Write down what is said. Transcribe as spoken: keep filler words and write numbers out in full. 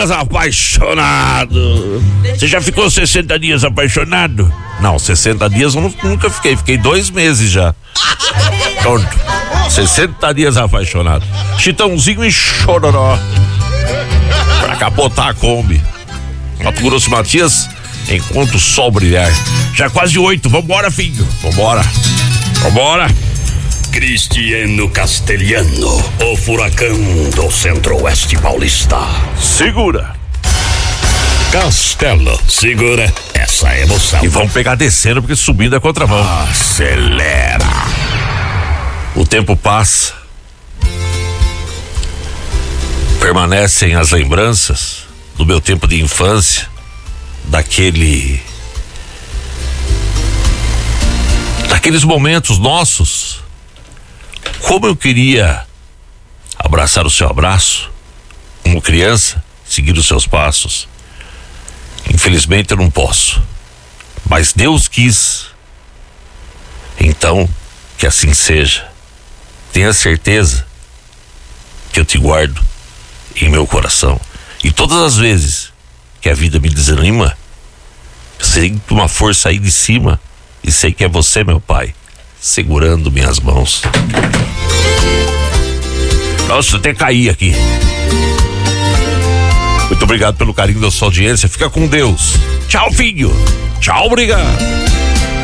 dias apaixonado. Você já ficou sessenta dias apaixonado? Não, sessenta dias eu nunca fiquei. Fiquei dois meses já. Pronto. sessenta dias apaixonado. Chitãozinho e Chororó. Pra capotar a Kombi. Mato Grosso Matias, enquanto o sol brilhar. Já quase oito. Vambora, filho. Vambora. Vambora. Cristiano Castelhano, o furacão do Centro-Oeste Paulista. Segura. Castelo, segura essa emoção. E vamos pegar descendo, porque subindo é contramão. Acelera. O tempo passa. Permanecem as lembranças do meu tempo de infância, daquele... daqueles momentos nossos. Como eu queria abraçar o seu abraço, como criança, seguir os seus passos. Infelizmente eu não posso, mas Deus quis. Então, que assim seja. Tenha certeza que eu te guardo em meu coração. E todas as vezes que a vida me desanima, sinto uma força aí de cima e sei que é você, meu pai, segurando minhas mãos. Nossa, até caí aqui. Muito obrigado pelo carinho da sua audiência. Fica com Deus. Tchau, filho. Tchau, obrigado.